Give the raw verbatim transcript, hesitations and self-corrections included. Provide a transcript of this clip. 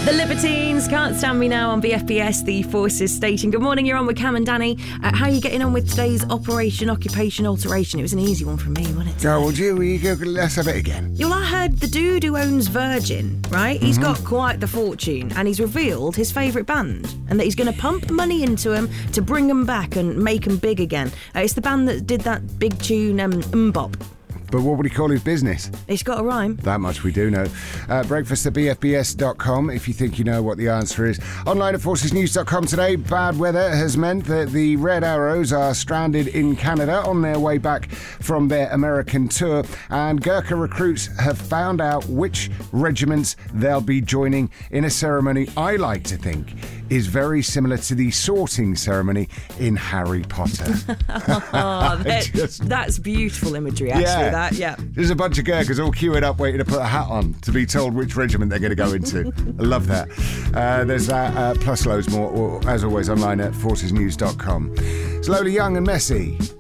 The Libertines, Can't Stand Me Now on B F B S, the Forces station. Good morning, you're on with Cam and Danny. Uh, how are you getting on with today's Operation Occupation Alteration? It was an easy one from me, wasn't it? Oh, well, you, you go, let's have it again. Well, I heard the dude who owns Virgin, right? He's Mm-hmm. got quite the fortune, and he's revealed his favourite band, and that he's going to pump money into them to bring them back and make them big again. Uh, it's the band that did that big tune, um, Mbop. But what would he call his business? It's got a rhyme. That much we do know. Uh, breakfast at b f b s dot com if you think you know what the answer is. Online at forces news dot com today. Bad weather has meant that the Red Arrows are stranded in Canada on their way back from their American tour, and Gurkha recruits have found out which regiments they'll be joining in a ceremony I like to think is very similar to the sorting ceremony in Harry Potter. Oh, that, Just- that's beautiful imagery, actually. Yeah. That, yeah. There's a bunch of Gurkhas all queuing up waiting to put a hat on to be told which regiment they're going to go into. I love that. Uh, there's that, uh, plus loads more, or, as always, online at forces news dot com. Slowly Young and Messy.